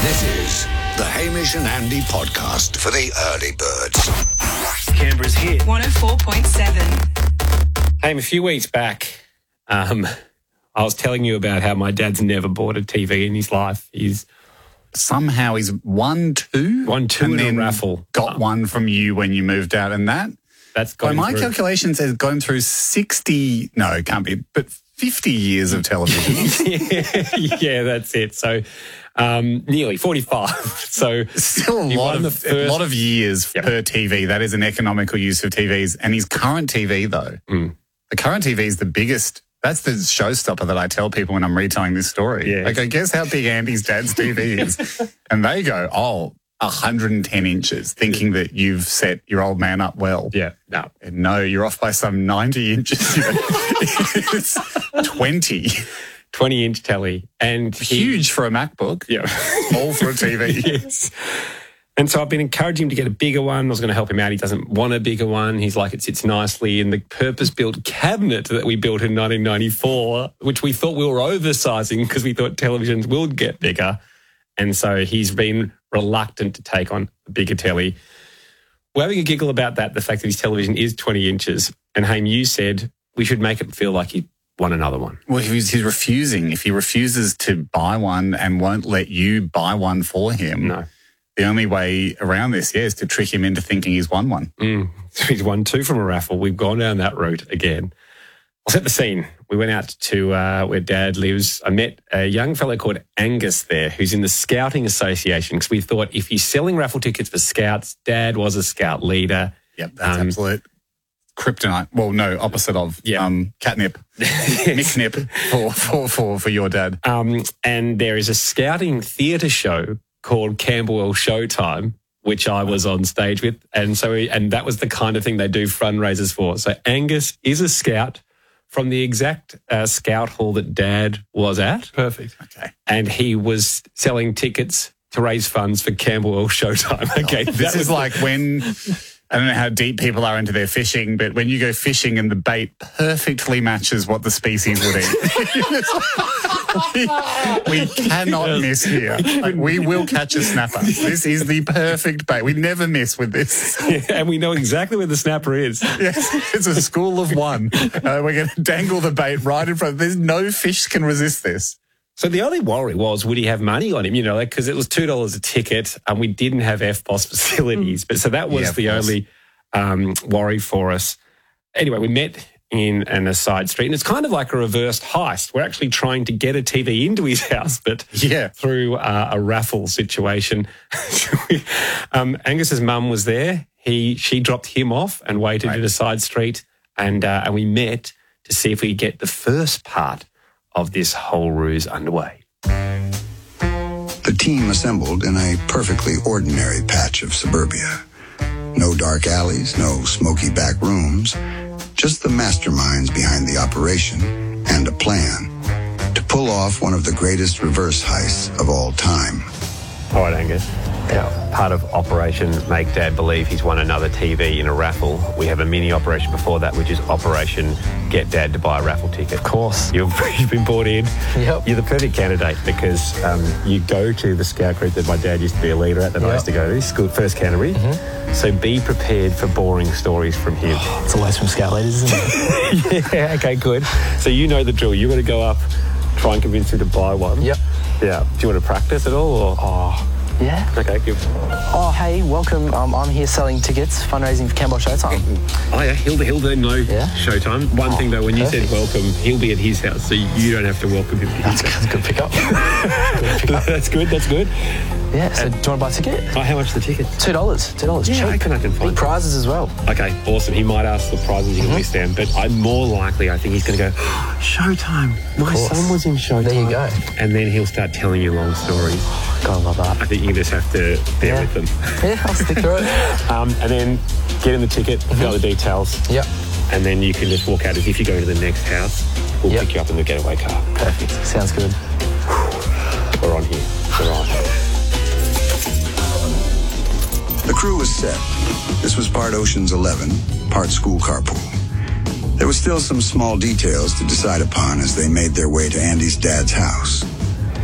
This is the Hamish and Andy podcast for the early birds. Canberra's hit 104.7. Hey, a few weeks back, I was telling you about how my dad's never bought a TV in his life. He's won two and in then a raffle. Got one from you when you moved out, and that's by gone my through. calculation says gone through 60. No, it can't be, but 50 years of television. yeah, that's it. So nearly 45. So Still a he lot won the of first- years per TV. That is an economical use of TVs. And his current TV, though, the current TV is the biggest. That's the showstopper that I tell people when I'm retelling this story. Yeah. Like, I guess how big Andy's dad's TV is. And they go, 110 inches, thinking that you've set your old man up well. Yeah, no. And no, you're off by some 90 inches. It's 20. 20-inch telly. And Huge for a MacBook. Yeah. Small for a TV. Yes. And so I've been encouraging him to get a bigger one. I was going to help him out. He doesn't want a bigger one. He's like, it sits nicely in the purpose-built cabinet that we built in 1994, which we thought we were oversizing because we thought televisions will get bigger. And so he's been reluctant to take on a bigger telly. We're having a giggle about that, the fact that his television is 20 inches. And Haim, you said we should make it feel like he won another one. Well, he's refusing. If he refuses to buy one and won't let you buy one for him, No. the only way around this, is to trick him into thinking he's won one. So he's won two from a raffle. We've gone down that route again. I'll set the scene. We went out to where Dad lives. I met a young fellow called Angus there who's in the Scouting Association because we thought if he's selling raffle tickets for Scouts, Dad was a Scout leader. Yep, that's absolute kryptonite. Well, no, opposite of catnip, McNip for your dad. And there is a Scouting theatre show called Camberwell Showtime, which I was on stage with. And that was the kind of thing they do fundraisers for. So Angus is a Scout from the exact Scout hall that Dad was at. Perfect. Okay. And he was selling tickets to raise funds for Camberwell Showtime. Okay. This is like when, I don't know how deep people are into their fishing, but when you go fishing and the bait perfectly matches what the species would eat. we cannot miss here. We will catch a snapper. This is the perfect bait. We never miss with this. and we know exactly where the snapper is. Yes, it's a school of one. We're going to dangle the bait right in front. There's no fish can resist this. So the only worry was, would he have money on him? You know, because it was $2 a ticket and we didn't have FBOS facilities. But so that was the only worry for us. Anyway, we met in a side street, and it's kind of like a reversed heist. We're actually trying to get a TV into his house, but through a raffle situation. Angus's mum was there. She dropped him off and waited in a side street, and we met to see if we could get the first part of this whole ruse underway. The team assembled in a perfectly ordinary patch of suburbia. No dark alleys, no smoky back rooms, just the masterminds behind the operation and a plan to pull off one of the greatest reverse heists of all time. All right, Angus. Now, part of Operation Make Dad Believe He's Won Another TV in a raffle, we have a mini operation before that, which is Operation Get Dad to Buy a Raffle Ticket. Of course. You've been brought in. Yep. You're the perfect candidate because you go to the scout group that my dad used to be a leader at that I used to go to, School First Canterbury. So be prepared for boring stories from him. It's always from Scout leaders, isn't it? Yeah, okay, good. So you know the drill. You're going to go up, try and convince him to buy one. Yep. Yeah. Do you want to practice at all? Or? Yeah. Okay, good. Oh, hey, welcome. I'm here selling tickets, fundraising for Camberwell Showtime. Oh, yeah, he'll know Showtime. One thing, though, when you said welcome, he'll be at his house, so you don't have to welcome him. That's a good pickup. That's good. Yeah, so do you want to buy a ticket? Oh, how much is the ticket? $2. $2. Yeah, cheap. I can find Big prizes as well. Okay, awesome. He might ask for prizes you can list down, but I'm more likely, I think he's going to go, Showtime. My son was in Showtime. There you go. And then he'll start telling you long stories. God, I love that. I think you just have to bear with them. Yeah, I'll stick through it. And then get in the ticket, fill out the details. Yep. And then you can just walk out as if you're going to the next house. We'll pick you up in the getaway car. Perfect. Sounds good. We're on here. We're on. The crew was set. This was part Ocean's 11, part school carpool. There were still some small details to decide upon as they made their way to Andy's dad's house.